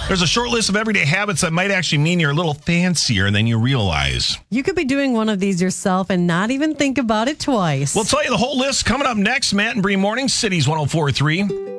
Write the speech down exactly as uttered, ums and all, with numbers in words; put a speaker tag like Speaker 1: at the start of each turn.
Speaker 1: There's a short list of everyday habits that might actually mean you're a little fancier than you realize.
Speaker 2: You could be doing one of these yourself and not even think about it twice.
Speaker 1: We'll tell you the whole list coming up next. Matt and Bree Morning, Cities one oh four point three.